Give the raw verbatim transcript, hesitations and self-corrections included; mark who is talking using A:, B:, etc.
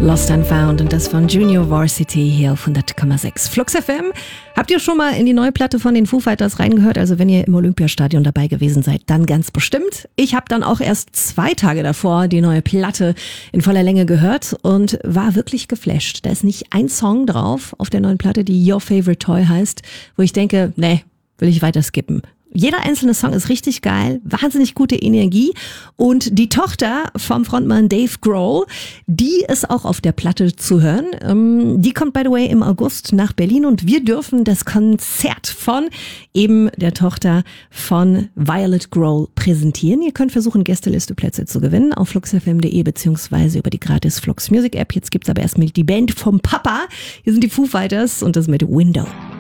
A: Lost and Found und das von Junior Varsity hier auf hundert Komma sechs Flux F M. Habt ihr schon mal in die neue Platte von den Foo Fighters reingehört? Also wenn ihr im Olympiastadion dabei gewesen seid, dann ganz bestimmt. Ich habe dann auch erst zwei Tage davor die neue Platte in voller Länge gehört und war wirklich geflasht. Da ist nicht ein Song drauf auf der neuen Platte, die Your Favorite Toy heißt, wo ich denke, nee, will ich weiter skippen. Jeder einzelne Song ist richtig geil, wahnsinnig gute Energie und die Tochter vom Frontmann Dave Grohl, die ist auch auf der Platte zu hören. Ähm, die kommt by the way im August nach Berlin und wir dürfen das Konzert von eben der Tochter von Violet Grohl präsentieren. Ihr könnt versuchen, Gästelisteplätze zu gewinnen auf flux f m punkt d e beziehungsweise über die gratis Flux Music App. Jetzt gibt's aber erstmal die Band vom Papa. Hier sind die Foo Fighters und das mit Window.